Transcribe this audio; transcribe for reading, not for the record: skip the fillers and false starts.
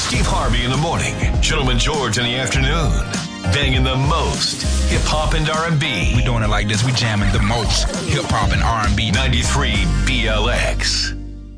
Steve Harvey in the morning, Gentleman George in the afternoon. Banging the most hip-hop and R&B. We doing it like this. We jamming the most hip-hop and R&B. 93 BLX.